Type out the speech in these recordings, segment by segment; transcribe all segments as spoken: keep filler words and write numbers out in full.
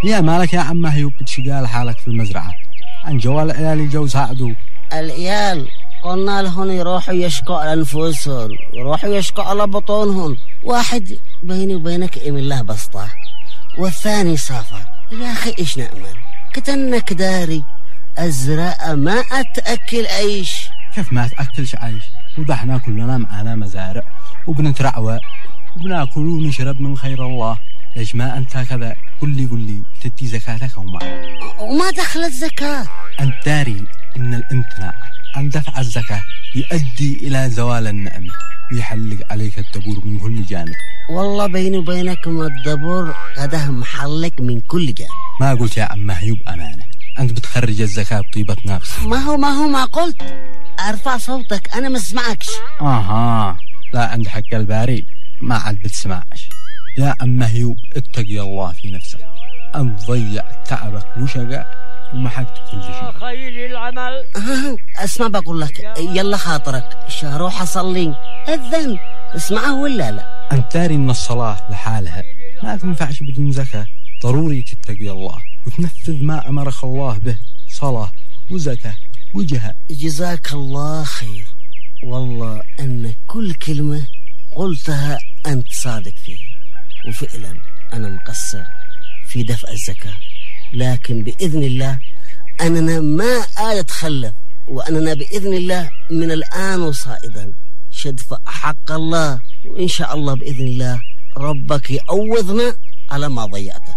يا مالك يا عم هيوب بتشقال حالك في المزرعة؟ عن جوال العيال جو ساعدوك. العيال قلنا لهم يروحوا يشكوا على أنفسهم، يروحوا يشكوا على بطونهم. واحد بيني وبينك إيم الله بسطة، والثاني سافر. يا أخي إيش نأمل؟ كتنك داري الزراعة ما أتأكل عيش. كيف ما تأكلش عيش؟ وضحنا كلنا معانا مزارع وبنترعوى وبناكل ونشرب من خير الله. ليش ما أنت كذا؟ قل لي قل لي تدي زكاتك أو ما؟ وما دخل الزكاة. أنت داري إن الامتناع عن دفع الزكاة يؤدي إلى زوال النعمة ويحلق عليك الدبور من كل جانب. والله بيني وبينك ما الدبور هذا محلق من كل جانب. ما قلت يا عم هيوب أمانة، أنت بتخرج الزكاة بطيبة نفس. ما هو ما هو ما قلت أرفع صوتك أنا ما اسمعكش. آها لا، عند حق الباري ما عاد بتسمعش. يا عم هيوب اتقي الله في نفسك، أنت ضيع تعبك وشقاء ومحقت كل شيء. خير العمل. اسمع بقول لك يلا خاطرك روح أصلي الذن اسمعه ولا لا؟ أنت داري إن الصلاة لحالها ما تنفعش بدون زكاة. ضروري تتقي الله وتنفذ ما أمرك الله به، صلاة وزكاة وجهاد. جزاك الله خير، والله أن كل كلمة قلتها أنت صادق فيها، وفعلا أنا مقصر في دفع الزكاة، لكن بإذن الله أننا ما أتخلف، وأننا بإذن الله من الآن وصائدا شدفع حق الله، وإن شاء الله بإذن الله ربك يعوضنا على ما ضيعته.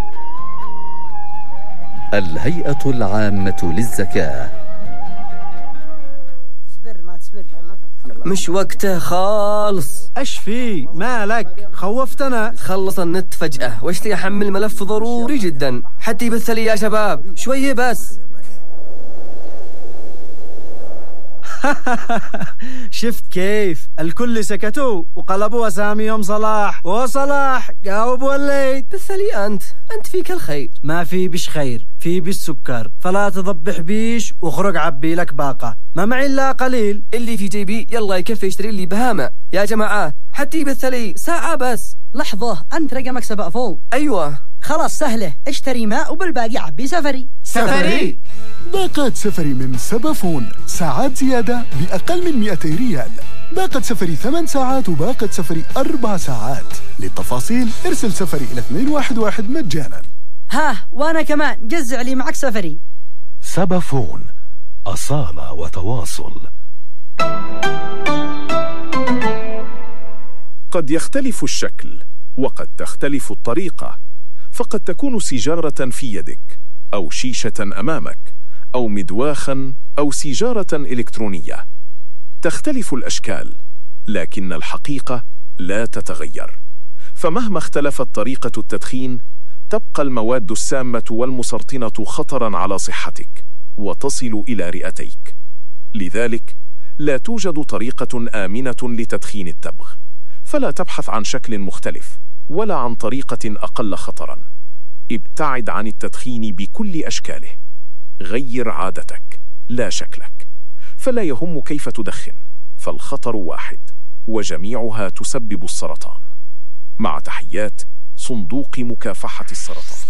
الهيئة العامة للزكاة. مش وقته خالص. ايش في مالك؟ خوفتنا. خلص النت فجأة واشتي احمل ملف ضروري جدا حتى يبث لي يا شباب شوية بس. شفت كيف الكل سكتوا وقلبوا أساميهم صلاح وصلاح جاوب وليت. بث لي أنت أنت فيك الخير. ما في بش خير، في بش سكر، فلا تضبح بيش وخرج عبي لك باقة، ما معي إلا قليل. اللي في جيبي يلا يكفي يشتري لي بهامة يا جماعة حتى يبث لي ساعة بس. لحظة، أنت رقمك سبق فوق. أيوة خلاص سهلة، اشتري ماء وبالباقي عبي سفري. سفري باقات سفري من سبافون، ساعات زيادة بأقل من مئتي ريال. باقة سفري ثمان ساعات وباقة سفري أربع ساعات. للتفاصيل ارسل سفري إلى اثنين واحد واحد مجانا. ها وأنا كمان جزع لي معك سفري. سبافون، أصالة وتواصل. قد يختلف الشكل وقد تختلف الطريقة، فقد تكون سيجارة في يدك أو شيشة أمامك أو مدواخا أو سيجارة إلكترونية. تختلف الأشكال لكن الحقيقة لا تتغير، فمهما اختلفت طريقة التدخين تبقى المواد السامة والمسرطنة خطرا على صحتك وتصل إلى رئتيك. لذلك لا توجد طريقة آمنة لتدخين التبغ، فلا تبحث عن شكل مختلف ولا عن طريقة أقل خطرا. ابتعد عن التدخين بكل أشكاله. غير عادتك لا شكلك، فلا يهم كيف تدخن، فالخطر واحد وجميعها تسبب السرطان. مع تحيات صندوق مكافحة السرطان.